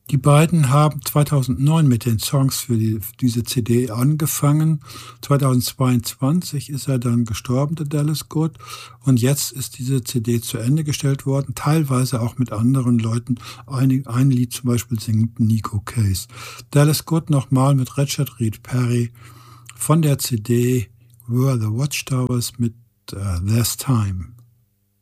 Die beiden haben 2009 mit den Songs für diese CD angefangen. 2022 ist er dann gestorben, der Dallas Good. Und jetzt ist diese CD zu Ende gestellt worden, teilweise auch mit anderen Leuten. Ein Lied zum Beispiel singt Nico Case. Dallas Good nochmal mit Richard Reed Parry von der CD Were the Watchtowers mit There's Time.